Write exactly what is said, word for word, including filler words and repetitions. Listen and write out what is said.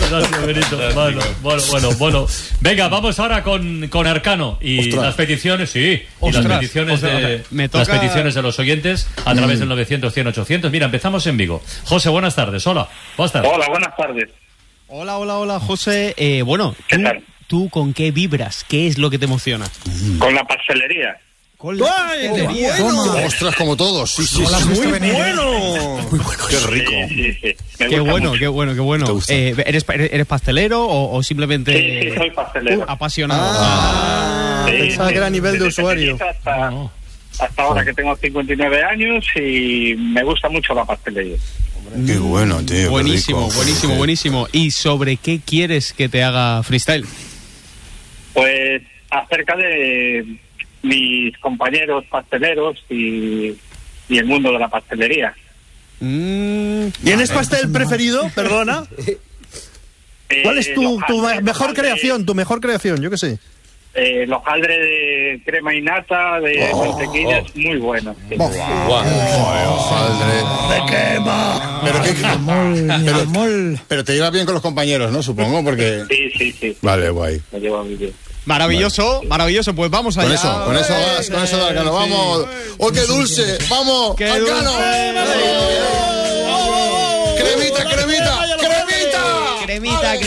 gracias, Benito. Bueno, bueno, bueno, bueno. Venga, vamos ahora con, con Arcano y Ostras. las peticiones, sí, Ostras. y las peticiones Ostras. de Me toca... las peticiones de los oyentes a través mm. del novecientos, cien, ochocientos. Mira, empezamos en Vigo. José, buenas tardes. Hola. Buenas tardes. Hola, buenas tardes. Hola, hola, hola, José. Eh, bueno, ¿tú, ¿tú con qué vibras? ¿Qué es lo que te emociona? Con la pastelería. Con la pastelería. Bueno. Ostras, como todos. Sí, sí, sí, muy venir, bueno. ¿eh? Muy bueno. Qué rico. Sí, sí, sí. Qué bueno, mucho. qué bueno, qué bueno. Eh, ¿eres, ¿Eres pastelero o, o simplemente...? Sí, sí, soy pastelero. Uh, apasionado. Ah, ah, sí, pensaba sí, que era a nivel de usuario. Hasta, no. hasta ahora que tengo cincuenta y nueve años y me gusta mucho la pastelería. Qué bueno, tío. Buenísimo, rico, buenísimo, sí. buenísimo. ¿Y sobre qué quieres que te haga freestyle? Pues acerca de mis compañeros pasteleros y, y el mundo de la pastelería. Mm, ¿Tienes pastel preferido? Perdona. eh, ¿Cuál es tu, tu mejor creación? Tu mejor creación, yo qué sé. Eh, los hojaldre de crema y nata, de oh, mantequilla, oh. es muy bueno. Sí. Oh, wow. Hojaldre de crema. Pero, ¿qué, pero, pero te llevas bien con los compañeros, ¿no? Supongo, porque... Sí, sí, sí. Vale, guay. Me llevo muy bien. Maravilloso, vale. maravilloso, pues vamos allá. Con eso, con eso vas, con eso de Arcano, vamos. ¡Oh, qué dulce! ¡Vamos, qué Arcano! Dulce.